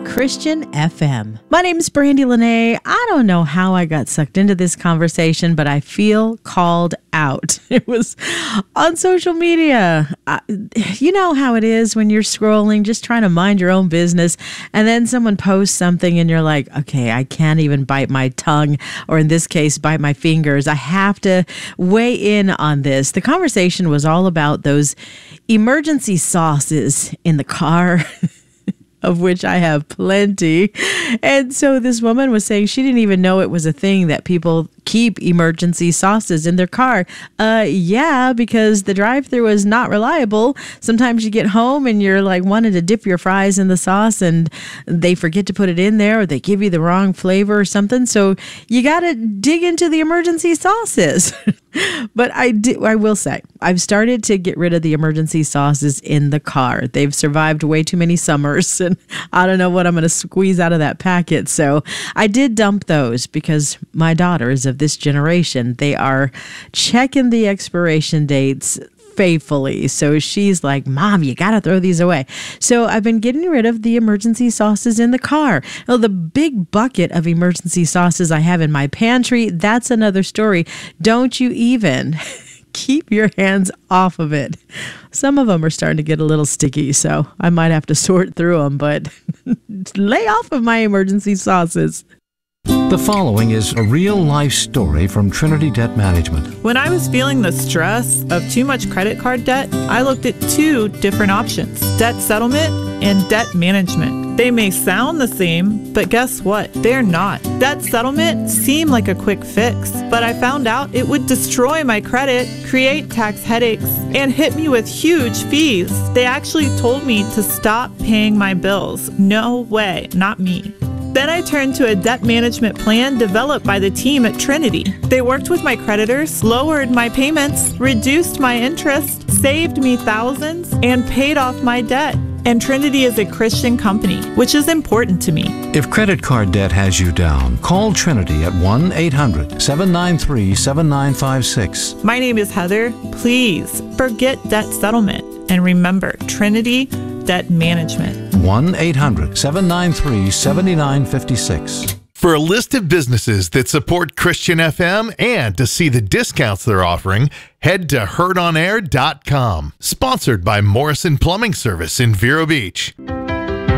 Christian FM. My name is Brandy Lene. I don't know how I got sucked into this conversation, but I feel called out. It was on social media. You know how it is when you're scrolling, just trying to mind your own business, and then someone posts something and you're like, okay, I can't even bite my tongue, or in this case, bite my fingers. I have to weigh in on this. The conversation was all about those emergency sauces in the car, of which I have plenty. And so this woman was saying she didn't even know it was a thing that people keep emergency sauces in their car. Yeah, because the drive-thru is not reliable. Sometimes you get home and you're like wanting to dip your fries in the sauce and they forget to put it in there, or they give you the wrong flavor or something. So you got to dig into the emergency sauces. But I will say, I've started to get rid of the emergency sauces in the car. They've survived way too many summers, and I don't know what I'm going to squeeze out of that packet. So I did dump those because my daughter is of this generation. They are checking the expiration dates faithfully. So she's like, Mom, you got to throw these away. So I've been getting rid of the emergency sauces in the car. Now, the big bucket of emergency sauces I have in my pantry, that's another story. Don't you even keep your hands off of it. Some of them are starting to get a little sticky, so I might have to sort through them, but lay off of my emergency sauces. The following is a real-life story from Trinity Debt Management. When I was feeling the stress of too much credit card debt, I looked at two different options: debt settlement and debt management. They may sound the same, but guess what? They're not. Debt settlement seemed like a quick fix, but I found out it would destroy my credit, create tax headaches, and hit me with huge fees. They actually told me to stop paying my bills. No way, not me. Then I turned to a debt management plan developed by the team at Trinity. They worked with my creditors, lowered my payments, reduced my interest, saved me thousands, and paid off my debt. And Trinity is a Christian company, which is important to me. If credit card debt has you down, call Trinity at 1-800-793-7956. My name is Heather. Please forget debt settlement and remember Trinity Debt Management. 1-800-793-7956. For a list of businesses that support Christian FM and to see the discounts they're offering, head to heardonair.com. Sponsored by Morrison Plumbing Service in Vero Beach.